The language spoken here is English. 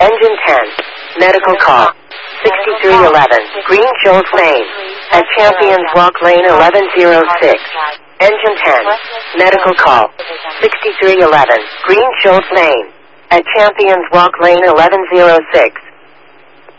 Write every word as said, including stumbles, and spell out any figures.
Engine ten. Medical call. sixty-three eleven. Green Shoals Lane. At Champions Walk Lane eleven oh six. Engine ten. Medical call. sixty-three eleven. Green Shoals Lane. At Champions Walk Lane eleven oh six.